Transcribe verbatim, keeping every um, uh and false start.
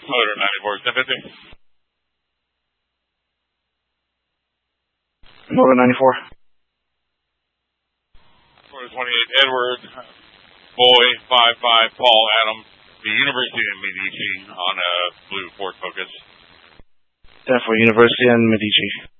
Motor ninety-four, ten fifty. Motor ninety-four. Motor twenty-eight, Edward, Boy, five five, Paul, Adam, the University of Medici on a blue Ford Focus. ten four, University and Medici.